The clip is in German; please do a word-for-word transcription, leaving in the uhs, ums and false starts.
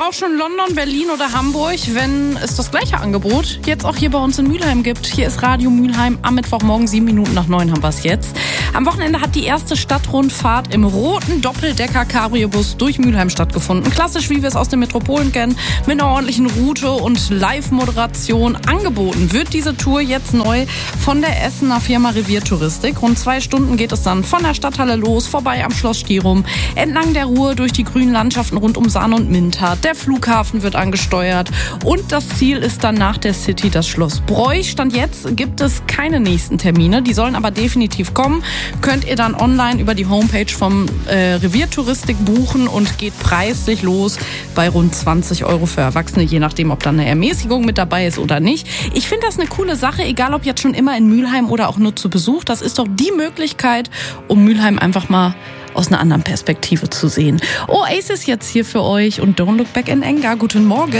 auch schon London, Berlin oder Hamburg, wenn es das gleiche Angebot jetzt auch hier bei uns in Mülheim gibt. Hier ist Radio Mülheim. Am Mittwochmorgen, sieben Minuten nach neun haben wir es jetzt. Am Wochenende hat die erste Stadtrundfahrt im roten Doppeldecker-Cabrio-Bus durch Mülheim stattgefunden. Klassisch, wie wir es aus den Metropolen kennen, mit einer ordentlichen Route und Live-Moderation. Angeboten wird diese Tour jetzt neu von der Essener Firma Reviertouristik. Rund zwei Stunden geht es dann von der Stadthalle los, vorbei am Schloss Stirum, entlang der Ruhr durch die grünen Landschaften rund um Sahn und Mintat. Der Flughafen wird angesteuert und das Ziel ist dann nach der City das Schloss Broich. Stand jetzt gibt es keine nächsten Termine, die sollen aber definitiv kommen. Könnt ihr dann online über die Homepage vom äh, Reviertouristik buchen und geht preislich los bei rund zwanzig Euro für Erwachsene, je nachdem, ob dann eine Ermäßigung mit dabei ist oder nicht. Ich finde das eine coole Sache, egal ob jetzt schon immer in Mülheim oder auch nur zu Besuch. Das ist doch die Möglichkeit, um Mülheim einfach mal aus einer anderen Perspektive zu sehen. Oasis jetzt hier für euch und Don't Look Back in Anger. Guten Morgen.